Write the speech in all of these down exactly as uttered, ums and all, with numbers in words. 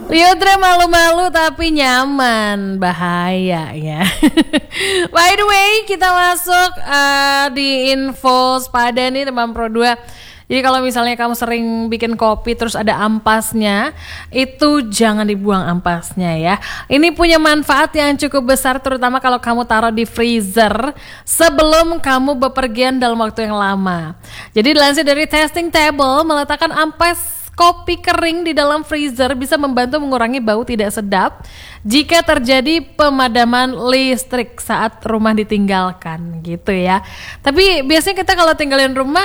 Liodra malu-malu tapi nyaman, bahaya ya. By the way, kita masuk uh, di info sepada nih teman Pro dua. Jadi kalau misalnya kamu sering bikin kopi terus ada ampasnya, itu jangan dibuang ampasnya ya. Ini punya manfaat yang cukup besar terutama kalau kamu taruh di freezer sebelum kamu bepergian dalam waktu yang lama. Jadi dilansir dari Tasting Table, meletakkan ampas kopi kering di dalam freezer bisa membantu mengurangi bau tidak sedap jika terjadi pemadaman listrik saat rumah ditinggalkan gitu ya. Tapi biasanya kita kalau tinggalin rumah,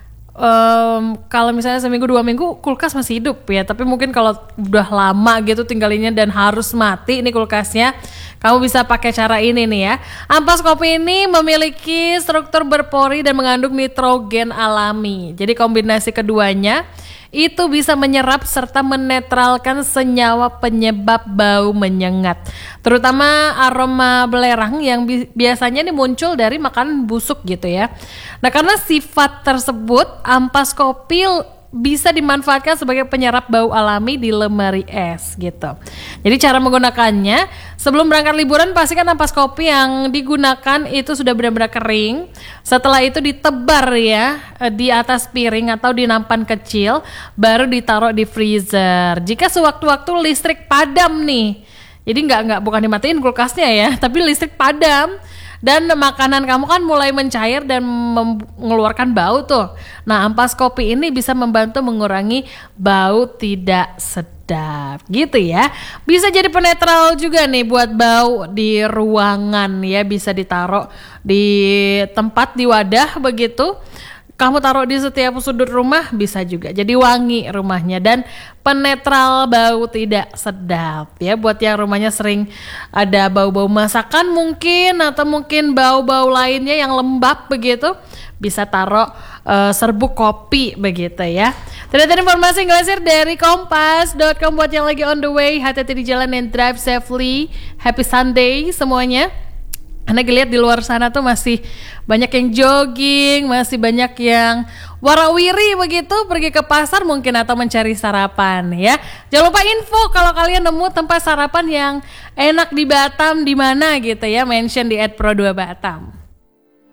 um, kalau misalnya seminggu dua minggu kulkas masih hidup ya. Tapi mungkin kalau udah lama gitu tinggalinnya dan harus mati ini kulkasnya, kamu bisa pakai cara ini nih ya. Ampas kopi ini memiliki struktur berpori dan mengandung nitrogen alami. Jadi kombinasi keduanya itu bisa menyerap serta menetralkan senyawa penyebab bau menyengat, terutama aroma belerang yang bi- biasanya nih muncul dari makanan busuk gitu ya. Nah, karena sifat tersebut, ampas kopi bisa dimanfaatkan sebagai penyerap bau alami di lemari es gitu. Jadi cara menggunakannya, sebelum berangkat liburan pastikan ampas kopi yang digunakan itu sudah benar-benar kering. Setelah itu ditebar ya di atas piring atau di nampan kecil, baru ditaruh di freezer. Jika sewaktu-waktu listrik padam nih, jadi nggak nggak bukan dimatiin kulkasnya ya, tapi listrik padam dan makanan kamu kan mulai mencair dan mengeluarkan bau tuh. Nah, ampas kopi ini bisa membantu mengurangi bau tidak sedap gitu ya. Bisa jadi penetral juga nih buat bau di ruangan ya, bisa ditaruh di tempat di wadah begitu. Kamu taruh di setiap sudut rumah bisa juga jadi wangi rumahnya dan penetral bau tidak sedap ya. Buat yang rumahnya sering ada bau-bau masakan mungkin atau mungkin bau-bau lainnya yang lembab begitu, bisa taruh uh, serbuk kopi begitu ya. Ternyata informasi ngelansir dari kompas dot com buat yang lagi on the way, hati-hati di jalan and drive safely. Happy Sunday semuanya. Anda lihat di luar sana tuh masih banyak yang jogging, masih banyak yang warawiri begitu pergi ke pasar mungkin atau mencari sarapan ya. Jangan lupa info kalau kalian nemu tempat sarapan yang enak di Batam di mana gitu ya, mention di et pro dua batam.